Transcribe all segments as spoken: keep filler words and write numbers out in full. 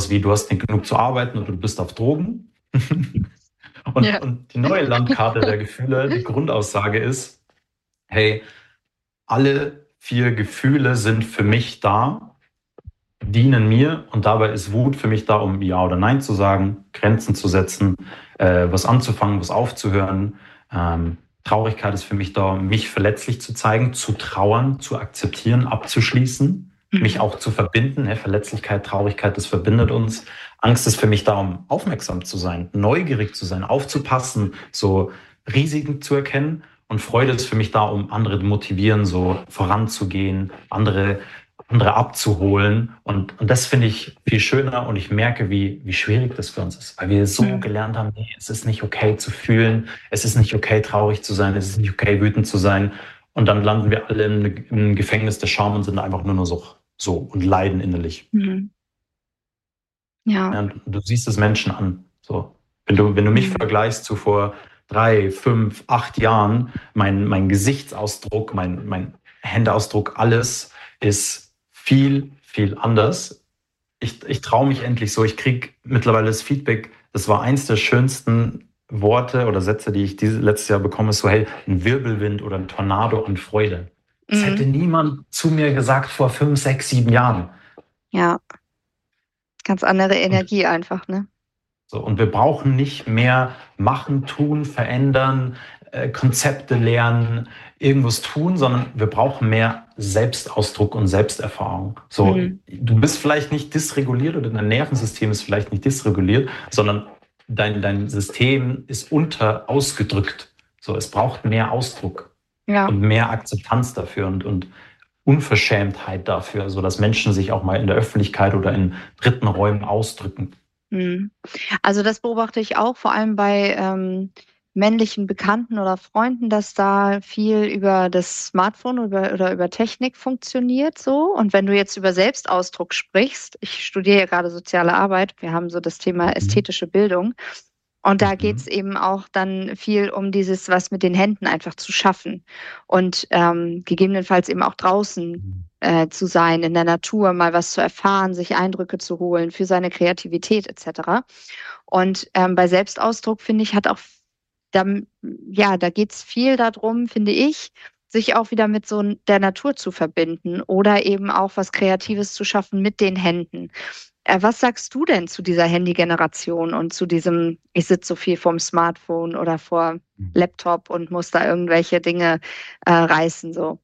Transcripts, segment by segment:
sowas wie, du hast nicht genug zu arbeiten oder du bist auf Drogen. Und, Ja. und die neue Landkarte der Gefühle, die Grundaussage ist, hey, alle vier Gefühle sind für mich da, dienen mir und dabei ist Wut für mich da, um Ja oder Nein zu sagen, Grenzen zu setzen, äh, was anzufangen, was aufzuhören. Ähm, Traurigkeit ist für mich da, um mich verletzlich zu zeigen, zu trauern, zu akzeptieren, abzuschließen, mich Mhm. auch zu verbinden. Ne? Verletzlichkeit, Traurigkeit, das verbindet uns. Angst ist für mich da, um aufmerksam zu sein, neugierig zu sein, aufzupassen, so Risiken zu erkennen. Und Freude ist für mich da, um andere motivieren, so voranzugehen, andere andere abzuholen. Und, und das finde ich viel schöner und ich merke, wie, wie schwierig das für uns ist, weil wir so Mhm. gelernt haben, nee, es ist nicht okay zu fühlen, es ist nicht okay traurig zu sein, es ist nicht okay wütend zu sein. Und dann landen wir alle im, im Gefängnis der Scham und sind einfach nur noch so, so und leiden innerlich. Mhm. Ja. Ja, und du siehst es Menschen an. So. Wenn du, wenn du mich Mhm. vergleichst zu vor drei, fünf, acht Jahren, mein, mein Gesichtsausdruck, mein, mein Händeausdruck, alles ist viel, viel anders. Ich, ich traue mich endlich so. Ich kriege mittlerweile das Feedback, das war eins der schönsten Worte oder Sätze, die ich dieses letztes Jahr bekomme, ist so, hey, ein Wirbelwind oder ein Tornado an Freude. Das hätte Mhm. niemand zu mir gesagt vor fünf, sechs, sieben Jahren. Ja. Ganz andere Und Energie einfach, ne? so, und wir brauchen nicht mehr machen, tun, verändern, äh, Konzepte lernen, irgendwas tun, sondern wir brauchen mehr Selbstausdruck und Selbsterfahrung. So, Mhm. du bist vielleicht nicht dysreguliert oder dein Nervensystem ist vielleicht nicht dysreguliert, sondern dein, dein System ist unter ausgedrückt. So, es braucht mehr Ausdruck Ja. und mehr Akzeptanz dafür und, und Unverschämtheit dafür, so dass Menschen sich auch mal in der Öffentlichkeit oder in dritten Räumen ausdrücken. Mhm. Also, das beobachte ich auch, vor allem bei, ähm, männlichen Bekannten oder Freunden, dass da viel über das Smartphone über oder über Technik funktioniert so. Und wenn du jetzt über Selbstausdruck sprichst, ich studiere ja grade Soziale Arbeit, wir haben so das Thema Mhm. ästhetische Bildung. Und da geht's Mhm. eben auch dann viel um dieses was mit den Händen einfach zu schaffen und, ähm, gegebenenfalls eben auch draußen, äh, zu sein, in der Natur, mal was zu erfahren, sich Eindrücke zu holen für seine Kreativität et cetera. Und, ähm, bei Selbstausdruck, finde ich, hat auch v dann ja, da geht's viel da drum, finde ich, sich auch wieder mit so 'n der Natur zu verbinden oder eben auch was Kreatives zu schaffen mit den Händen. Äh, was sagst du denn zu dieser Handy-Generation und zu diesem: „Ich sitze so viel vorm Smartphone oder vor Laptop und muss da irgendwelche Dinge, äh, reißen“, so?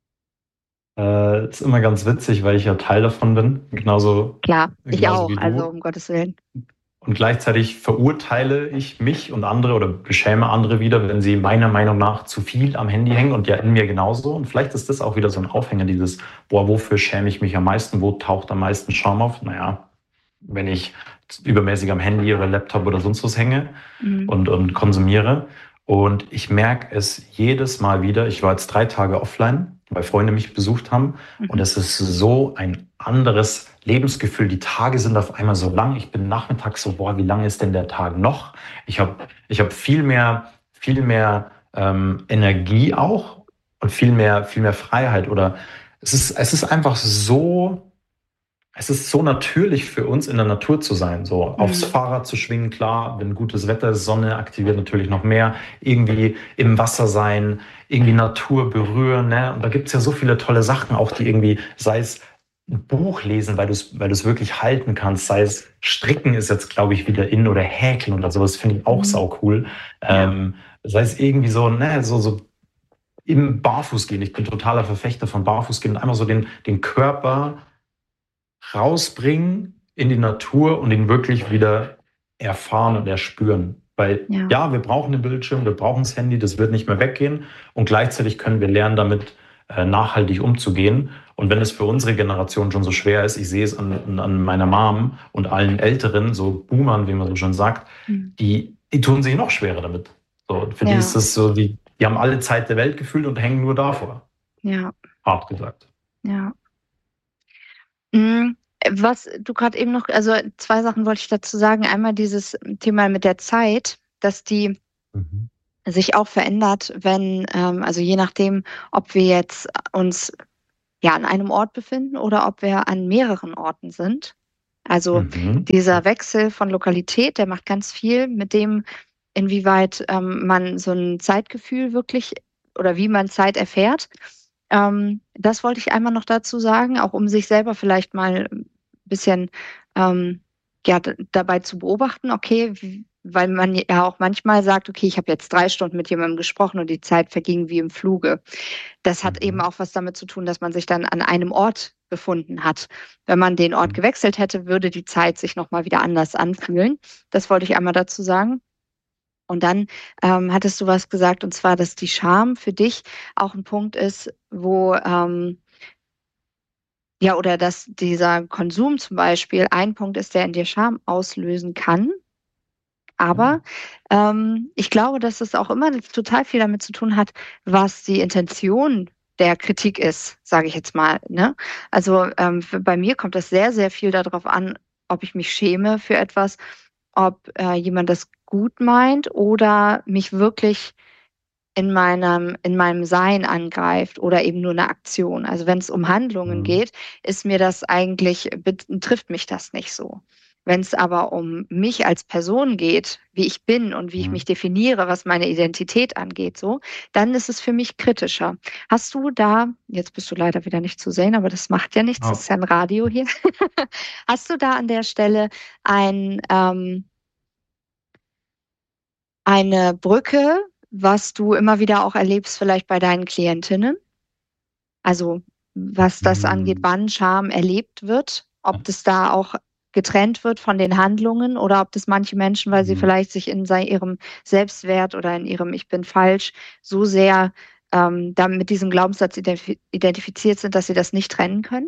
Äh, ist immer ganz witzig, weil ich ja Teil davon bin, genauso Klar, ich genauso auch, wie also, du. um Gottes Willen. Und gleichzeitig verurteile ich mich und andere oder beschäme andere wieder, wenn sie meiner Meinung nach zu viel am Handy hängen und ja in mir genauso. Und vielleicht ist das auch wieder so 'n Aufhänger, dieses: „Boah, wofür schäme ich mich am meisten? Wo taucht am meisten Scham auf?“ Na ja, wenn ich z übermäßig am Handy oder Laptop oder sonst was hänge Mhm. und und konsumiere. Und ich merke es jedes Mal wieder. Ich war jetzt drei Tage offline, weil Freunde mich besucht haben. Und Mhm. es ist so ein anderes Lebensgefühl. Die Tage sind auf einmal so lang. Ich bin nachmittags so: „Boah, wie lang ist denn der Tag noch?“ Ich habe ich habe viel mehr viel mehr, ähm, Energie auch und viel mehr viel mehr Freiheit oder es ist es ist einfach so es ist so natürlich für uns, in der Natur zu sein, so aufs Mhm. Fahrrad zu schwingen, klar, wenn gutes Wetter ist, Sonne aktiviert natürlich noch mehr, irgendwie im Wasser sein, irgendwie Natur berühren, ne? Und da gibt's ja so viele tolle Sachen auch, die irgendwie sei es 'n Buch lesen, weil du's weil du's wirklich halten kannst, sei es Stricken ist jetzt, glaube ich, wieder in oder Häkeln oder so was, finde ich auch Mhm. saucool. Ja. Ähm, sei es irgendwie so, ne, so so im Barfußgehen. Ich bin totaler Verfechter von Barfußgehen und einmal so den den Körper rausbringen in die Natur und ihn wirklich wieder erfahren und erspüren. Weil, Ja. ja, wir brauchen den Bildschirm, wir brauchen das Handy, das wird nicht mehr weggehen und gleichzeitig können wir lernen, damit, äh, nachhaltig umzugehen. Und wenn es für unsere Generation schon so schwer ist, ich sehe es an an meiner Mom und allen Älteren, so Boomern, wie man so schön sagt, Mhm. die die tun sich noch schwerer damit. So, für die ist Ja. das so, die die haben alle Zeit der Welt gefühlt und hängen nur davor. Ja. Hart gesagt. Ja. Hm, was du grad eben noch also, zwei Sachen wollte ich dazu sagen. Einmal dieses Thema mit der Zeit, dass die Mhm. sich auch verändert, wenn, ähm also, je nachdem, ob wir jetzt uns, ja, an einem Ort befinden oder ob wir an mehreren Orten sind. Also Mhm. dieser Wechsel von Lokalität, der macht ganz viel mit dem, inwieweit ähm, man so ein Zeitgefühl wirklich oder wie man Zeit erfährt. Ähm, das wollte ich einmal noch dazu sagen, auch um sich selber vielleicht mal ein bisschen ähm, ja, d- dabei zu beobachten, okay, wie, weil man ja auch manchmal sagt, okay, ich habe jetzt drei Stunden mit jemandem gesprochen und die Zeit verging wie im Fluge. Das hat eben Mhm. auch was damit zu tun, dass man sich dann an einem Ort befunden hat. Wenn man den Ort Mhm. gewechselt hätte, würde die Zeit sich nochmal wieder anders anfühlen. Das wollte ich einmal dazu sagen. Und dann ähm, hattest du was gesagt, und zwar, dass die Scham für dich auch ein Punkt ist, wo, ähm, ja, oder dass dieser Konsum zum Beispiel ein Punkt ist, der in dir Scham auslösen kann. Aber Ja. ähm, ich glaube, dass es auch immer total viel damit zu tun hat, was die Intention der Kritik ist, sage ich jetzt mal. Ne? Also ähm, für, bei mir kommt das sehr, sehr viel darauf an, ob ich mich schäme für etwas, ob äh, jemand das gut meint oder mich wirklich in meinem, in meinem Sein angreift oder eben nur eine Aktion. Also wenn es um Handlungen Mhm. geht, ist mir das eigentlich, betrifft mich das nicht so. Wenn es aber um mich als Person geht, wie ich bin und wie ich mich Mhm. definiere, was meine Identität angeht, so, dann ist es für mich kritischer. Hast du da, jetzt bist du leider wieder nicht zu sehen, aber das macht ja nichts, das Oh. ist ja ein Radio hier. Hast du da an der Stelle ein, ähm, eine Brücke, was du immer wieder auch erlebst, vielleicht bei deinen Klientinnen? Also, was das angeht, Mhm. wann Scham erlebt wird, ob das da auch getrennt wird von den Handlungen oder ob das manche Menschen, weil sie Mhm. vielleicht sich in sei ihrem Selbstwert oder in ihrem Ich bin falsch so sehr ähm, da mit diesem Glaubenssatz identif identifiziert sind, dass sie das nicht trennen können?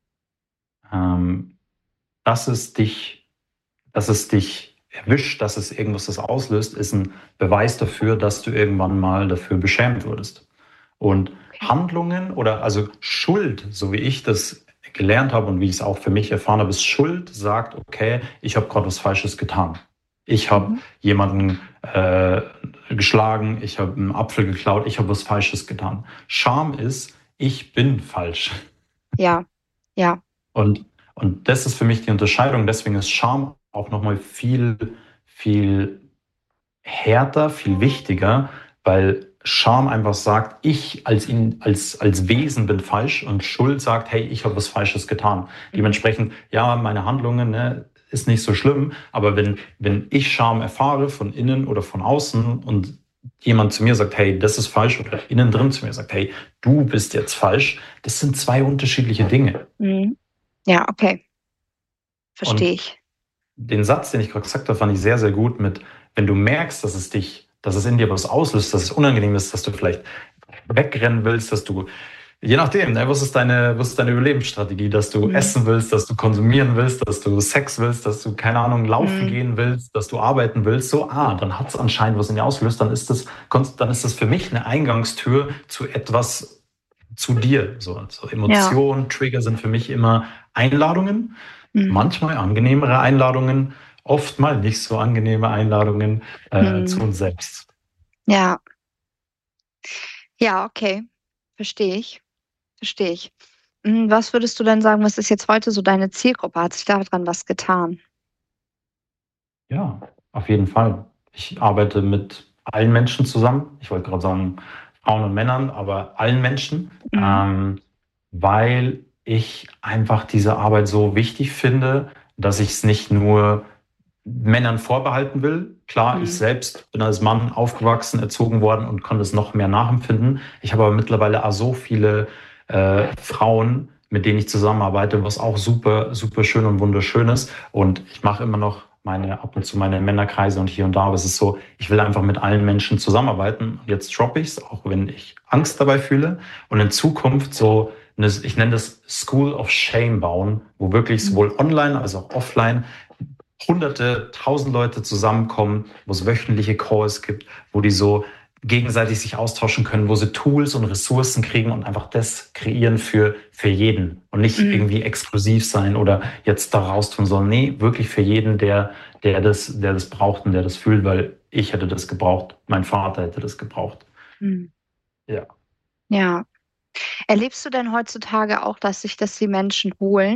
Ähm, dass es dich, dass es dich erwischt, dass es irgendwas das auslöst, ist ein Beweis dafür, dass du irgendwann mal dafür beschämt wurdest. Und Okay. Handlungen oder also Schuld, so wie ich das gelernt habe und wie ich es auch für mich erfahren habe, ist Schuld sagt, okay, ich habe gerade was Falsches getan. Ich habe Mhm. jemanden äh, geschlagen, ich habe einen Apfel geklaut, ich habe was Falsches getan. Scham ist, ich bin falsch. Ja, ja. Und, und das ist für mich die Unterscheidung. Deswegen ist Scham auch nochmal viel, viel härter, viel wichtiger, weil Scham einfach sagt, ich als, ihn, als, als Wesen bin falsch und Schuld sagt, hey, ich habe was Falsches getan. Mhm. Dementsprechend, ja, meine Handlungen ne, ist nicht so schlimm, aber wenn, wenn ich Scham erfahre von innen oder von außen und jemand zu mir sagt, hey, das ist falsch oder innen drin zu mir sagt, hey, du bist jetzt falsch, das sind zwei unterschiedliche Dinge. Mhm. Ja, okay, verstehe Und ich. den Satz, den ich gerade gesagt habe, fand ich sehr, sehr gut mit, wenn du merkst, dass es dich, dass es in dir was auslöst, dass es unangenehm ist, dass du vielleicht wegrennen willst, dass du, je nachdem, ne, was ist deine, was ist deine Überlebensstrategie, dass du Mhm. essen willst, dass du konsumieren willst, dass du Sex willst, dass du, keine Ahnung, laufen Mhm. gehen willst, dass du arbeiten willst, so, ah, dann hat es anscheinend was in dir ausgelöst, dann ist das, dann ist das für mich eine Eingangstür zu etwas, zu dir. So, also Ja. Emotionen, Trigger sind für mich immer Einladungen, Mhm. manchmal angenehmere Einladungen, oft mal nicht so angenehme Einladungen äh, zu Mhm. uns selbst. Ja. Ja, okay. Verstehe ich. Verstehe ich. Hm, was würdest du denn sagen, was ist jetzt heute so deine Zielgruppe? Hat sich daran was getan? Ja, auf jeden Fall. Ich arbeite mit allen Menschen zusammen. Ich wollte gerade sagen Frauen und Männern, aber allen Menschen, Mhm. ähm, weil ich einfach diese Arbeit so wichtig finde, dass ich es nicht nur Männern vorbehalten will. Klar, ich Mhm. selbst bin als Mann aufgewachsen, erzogen worden und konnte es noch mehr nachempfinden. Ich habe aber mittlerweile auch so viele äh, Frauen, mit denen ich zusammenarbeite, was auch super, super schön und wunderschön ist. Und ich mache immer noch meine, ab und zu meine Männerkreise und hier und da. Aber es ist so, ich will einfach mit allen Menschen zusammenarbeiten. Und jetzt droppe ich es, auch wenn ich Angst dabei fühle. Und in Zukunft so, eine, ich nenne das School of Shame bauen, wo wirklich Mhm. sowohl online als auch offline hunderte, tausend Leute zusammenkommen, wo es wöchentliche Calls gibt, wo die so gegenseitig sich austauschen können, wo sie Tools und Ressourcen kriegen und einfach das kreieren für, für jeden und nicht Mhm. irgendwie exklusiv sein oder jetzt da raus tun, sondern nee, wirklich für jeden, der, der das, der das braucht und der das fühlt, weil ich hätte das gebraucht, mein Vater hätte das gebraucht. Mhm. Ja. Ja. Erlebst du denn heutzutage auch, dass sich das die Menschen holen?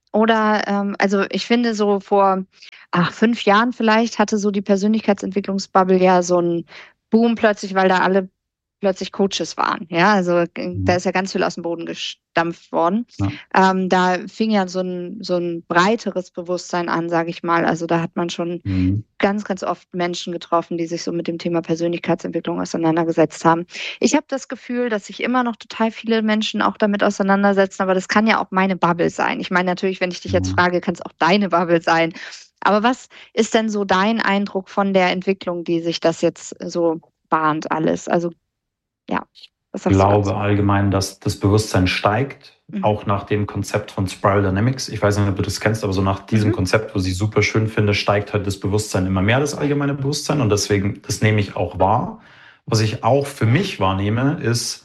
Oder, ähm, also ich finde so vor, ach, fünf Jahren vielleicht hatte so die Persönlichkeitsentwicklungsbubble ja so 'n Boom plötzlich, weil da alle plötzlich Coaches waren, ja? Also, g da Mhm. ist ja ganz viel aus dem Boden gestampft worden. Ja. Ähm, da fing ja so 'n so 'n breiteres Bewusstsein an, sage ich mal. Also, da hat man schon Mhm. ganz, ganz oft Menschen getroffen, die sich so mit dem Thema Persönlichkeitsentwicklung auseinandergesetzt haben. Ich habe das Gefühl, dass sich immer noch total viele Menschen auch damit auseinandersetzen, aber das kann ja auch meine Bubble sein. Ich meine natürlich, wenn ich dich jetzt Mhm. frage, kann's auch deine Bubble sein. Aber was ist denn so dein Eindruck von der Entwicklung, die sich das jetzt so bahnt alles? Also, ja, was Ich sagst du glaube dazu? allgemein, dass das Bewusstsein steigt, Mhm. auch nach dem Konzept von Spiral Dynamics. Ich weiß nicht, ob du das kennst, aber so nach diesem Mhm. Konzept, was ich super schön finde, steigt halt das Bewusstsein immer mehr, das allgemeine Bewusstsein. Und deswegen, das nehme ich auch wahr. Was ich auch für mich wahrnehme, ist,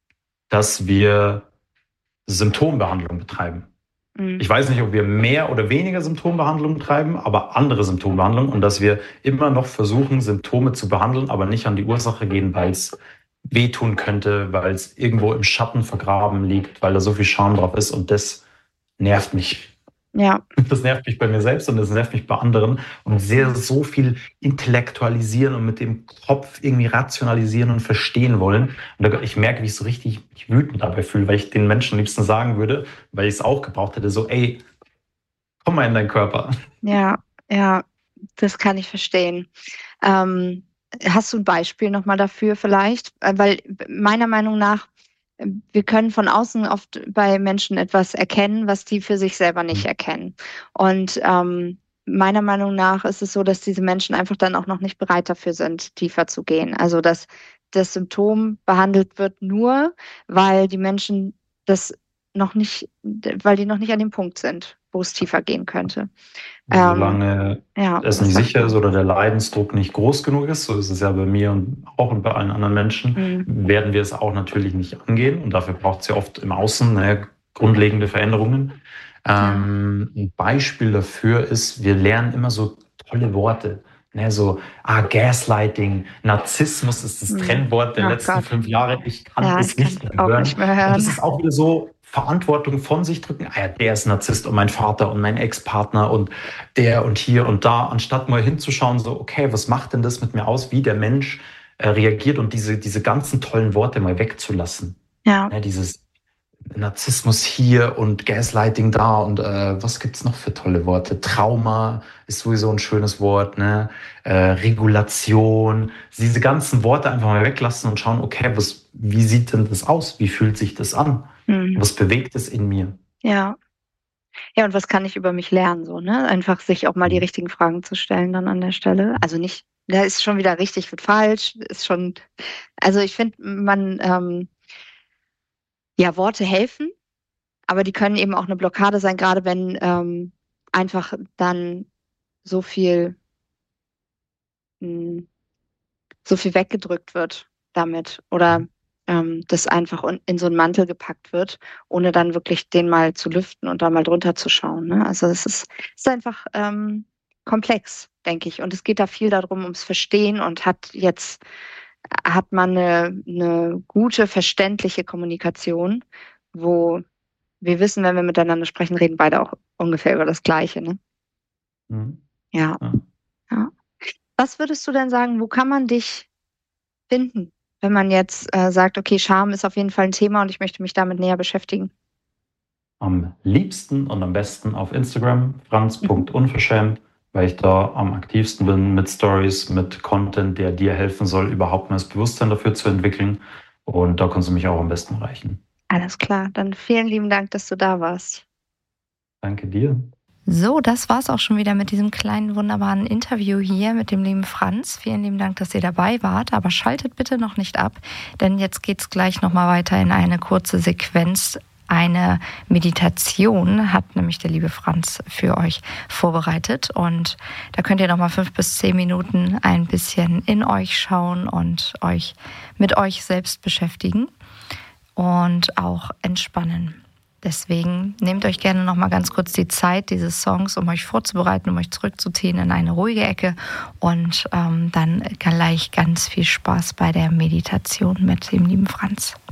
dass wir Symptombehandlung betreiben. Mhm. Ich weiß nicht, ob wir mehr oder weniger Symptombehandlung betreiben, aber andere Symptombehandlung und dass wir immer noch versuchen, Symptome zu behandeln, aber nicht an die Ursache gehen, weil's wehtun könnte, weil's irgendwo im Schatten vergraben liegt, weil da so viel Scham drauf ist und das nervt mich. Ja. Das nervt mich bei mir selbst und das nervt mich bei anderen und sehr Mhm. so viel intellektualisieren und mit dem Kopf irgendwie rationalisieren und verstehen wollen. Und da ich merke, wie ich so richtig mich wütend dabei fühle, weil ich den Menschen am liebsten sagen würde, weil ich's auch gebraucht hätte, so: „Ey, komm mal in deinen Körper.“ Ja, ja, das kann ich verstehen. Ähm, hast du 'n Beispiel noch mal dafür vielleicht? Äh, weil b meiner Meinung nach, ähm, wir können von außen oft bei Menschen etwas erkennen, was die für sich selber nicht Mhm. erkennen. Und, ähm, meiner Meinung nach ist es so, dass diese Menschen einfach dann auch noch nicht bereit dafür sind, tiefer zu gehen. Also, dass das Symptom behandelt wird nur, weil die Menschen das noch nicht d weil die noch nicht an dem Punkt sind, wo es tiefer gehen könnte. Ähm, Solange ja, es was nicht sagst sicher du? ist oder der Leidensdruck nicht groß genug ist, so ist es ja bei mir und auch und bei allen anderen Menschen, Mhm. werden wir es auch natürlich nicht angehen und dafür braucht's ja oft im Außen, ne, grundlegende Veränderungen. Ja. Ähm, 'n Beispiel dafür ist, wir lernen immer so tolle Worte, ne, so, ah, Gaslighting, Narzissmus ist das Mhm. Trendwort der Ach letzten Gott. fünf Jahre. Ich kann Ja, es ich kann's nicht mehr auch hören. nicht mehr Und hören. das ist auch wieder so Verantwortung von sich drücken. Ah ja, der ist Narzisst und mein Vater und mein Ex-Partner und der und hier und da, anstatt mal hinzuschauen, so: „Okay, was macht denn das mit mir aus, wie der Mensch, äh, reagiert?“ Und diese diese ganzen tollen Worte mal wegzulassen. Ja. Ne, dieses Narzissmus hier und Gaslighting da und, äh, was gibt's noch für tolle Worte? Trauma ist sowieso 'n schönes Wort, ne? Äh, Regulation. Diese ganzen Worte einfach mal weglassen und schauen: „Okay, was wie sieht denn das aus? Wie fühlt sich das an? Mhm. Was bewegt es in mir?“ Ja. Ja, und was kann ich über mich lernen so, ne? Einfach sich auch mal die Mhm. richtigen Fragen zu stellen dann an der Stelle. Also, nicht da ist schon wieder richtig und falsch, ist schon also, ich finde, m man, ähm ja, Worte helfen, aber die können eben auch 'ne Blockade sein, grade wenn, ähm, einfach dann so viel hm, so viel weggedrückt wird damit oder, Mhm. ähm, das einfach un in so 'n Mantel gepackt wird, ohne dann wirklich den mal zu lüften und da mal drunter zu schauen, ne? Also, es ist ist einfach, ähm, komplex, denke ich. Und es geht da viel da drum ums Verstehen und hat jetzt hat man 'ne 'ne gute, verständliche Kommunikation, wo wir wissen, wenn wir miteinander sprechen, reden beide auch ungefähr über das Gleiche, ne? Mhm. Ja, Ja. ja. Was würdest du denn sagen, wo kann man dich finden, wenn man jetzt, äh, sagt: „Okay, Scham ist auf jeden Fall 'n Thema und ich möchte mich damit näher beschäftigen?“ Am liebsten und am besten auf Instagram, Mhm. franz.unverschämt, weil ich da am aktivsten bin mit Stories, mit Content, der dir helfen soll, überhaupt mal das Bewusstsein dafür zu entwickeln. Und da kannst du mich auch am besten erreichen. Alles klar, dann vielen lieben Dank, dass du da warst. Danke dir. So, das war's auch schon wieder mit diesem kleinen, wunderbaren Interview hier mit dem lieben Franz. Vielen lieben Dank, dass ihr dabei wart, aber schaltet bitte noch nicht ab, denn jetzt geht's gleich noch mal weiter in eine kurze Sequenz. Eine Meditation hat nämlich der liebe Franz für euch vorbereitet und da könnt ihr noch mal fünf bis zehn Minuten ein bisschen in euch schauen und euch mit euch selbst beschäftigen und auch entspannen. Deswegen nehmt euch gerne noch mal ganz kurz die Zeit dieses Songs, um euch vorzubereiten, um euch zurückzuziehen in eine ruhige Ecke und ähm, dann gleich ganz viel Spaß bei der Meditation mit dem lieben Franz.